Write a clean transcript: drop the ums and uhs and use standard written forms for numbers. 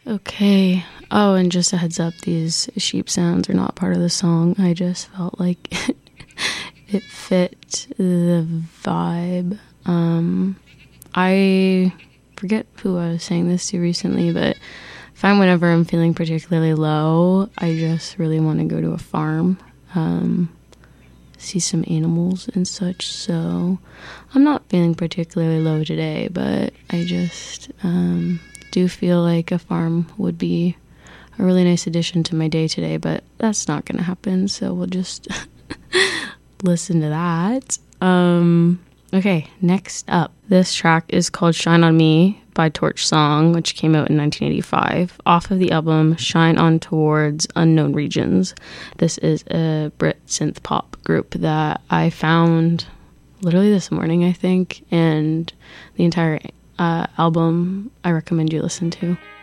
Okay. Oh, and just a heads up, these sheep sounds are not part of the song. I just felt like it fit the vibe. I forget who I was saying this to recently, but I find whenever I'm feeling particularly low, I just really want to go to a farm, see some animals and such. So I'm not feeling particularly low today, but I just do feel like a farm would be a really nice addition to my day today, but that's not going to happen, so we'll just listen to that. Okay, next up. This track is called Shine On Me by Torch Song, which came out in 1985, off of the album Shine On Towards Unknown Regions. This is a Brit synth pop group that I found literally this morning, I think, and the entire album I recommend you listen to.